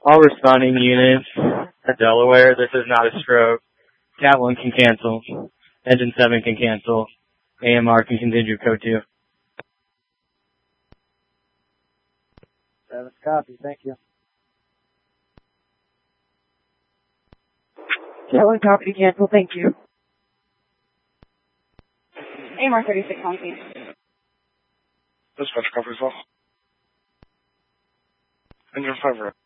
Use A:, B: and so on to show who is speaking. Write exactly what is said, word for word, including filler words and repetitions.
A: All responding units at Delaware, this is not a stroke. Cat one can cancel. Engine seven can cancel. A M R can continue code two.
B: Seven copy, thank you.
C: Cat one copy to cancel, thank you.
D: A M R thirty-six on scene.
E: Dispatch copy as well. Engine five, right.